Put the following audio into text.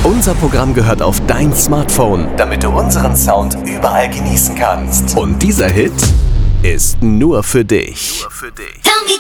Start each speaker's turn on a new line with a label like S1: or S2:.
S1: Unser Programm gehört auf dein Smartphone, damit du unseren Sound überall genießen kannst. Und dieser Hit ist nur für dich.
S2: Tell me